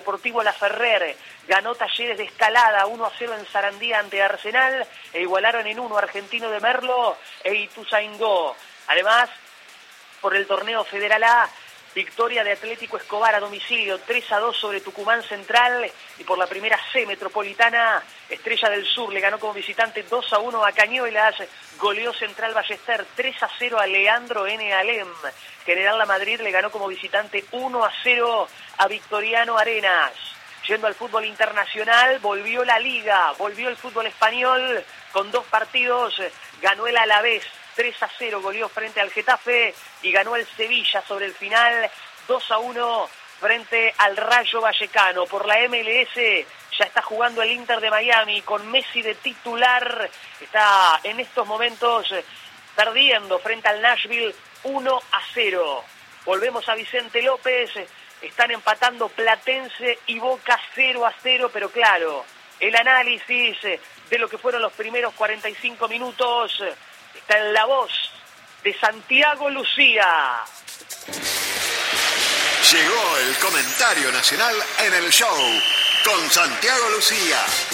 Deportivo Laferrer ganó Talleres de Escalada 1-0 en Sarandí ante Arsenal e igualaron en 1 Argentino de Merlo e Ituzaingó. Además, por el torneo Federal A, victoria de Atlético Escobar a domicilio 3-2 sobre Tucumán Central, y por la primera C metropolitana, Estrella del Sur le ganó como visitante 2-1 a Cañuelas, goleó Central Ballester 3-0 a Leandro N. Alem. General La Madrid le ganó como visitante 1-0 a Victoriano Arenas. Yendo al fútbol internacional, volvió la Liga, volvió el fútbol español con 2 partidos, ganó el Alavés 3-0, goleó frente al Getafe, y ganó el Sevilla sobre el final 2-1 frente al Rayo Vallecano. Por la MLS ya está jugando el Inter de Miami con Messi de titular, está en estos momentos perdiendo frente al Nashville 1-0. Volvemos a Vicente López, están empatando Platense y Boca 0-0, pero claro, el análisis de lo que fueron los primeros 45 minutos está en la voz de Santiago Lucía. Llegó el comentario nacional en el show con Santiago Lucía.